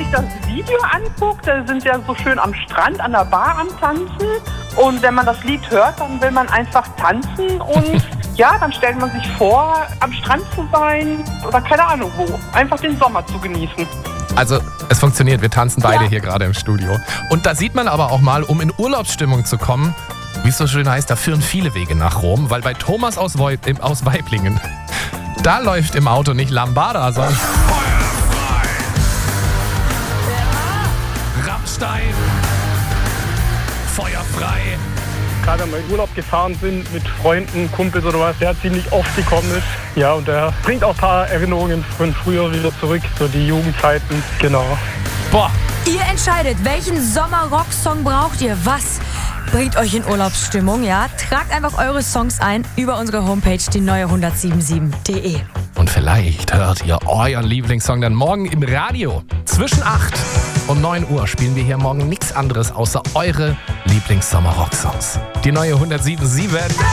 das Video anguckt, da sind ja so schön am Strand, an der Bar am Tanzen. Und wenn man das Lied hört, dann will man einfach tanzen und ja, dann stellt man sich vor, am Strand zu sein oder keine Ahnung wo. Einfach den Sommer zu genießen. Also es funktioniert, wir tanzen beide hier gerade im Studio. Und da sieht man aber auch mal, um in Urlaubsstimmung zu kommen, wie es so schön heißt, da führen viele Wege nach Rom, weil bei Thomas aus Waiblingen, da läuft im Auto nicht Lambada, sondern Feuerfrei! Rammstein! Feuerfrei! Gerade wenn wir in Urlaub gefahren sind mit Freunden, Kumpels oder was, der ziemlich oft gekommen ist. Ja, und der bringt auch ein paar Erinnerungen von früher wieder zurück, so die Jugendzeiten, genau. Boah! Ihr entscheidet, welchen Sommer-Rock-Song braucht ihr? Was bringt euch in Urlaubsstimmung? Ja, tragt einfach eure Songs ein über unsere Homepage, die neue 1077.de. Und vielleicht hört ihr euren Lieblingssong dann morgen im Radio. Zwischen 8 und 9 Uhr spielen wir hier morgen nichts anderes außer eure Lieblings-Sommer-Rock-Songs. Die neue 1077.